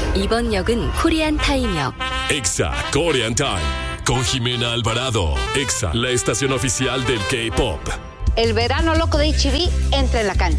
이번 역은 코리안 타임역. Exa Korean Time con Jimena Alvarado. Exa, la estación oficial del K-pop. El verano loco de HB entra en la cancha.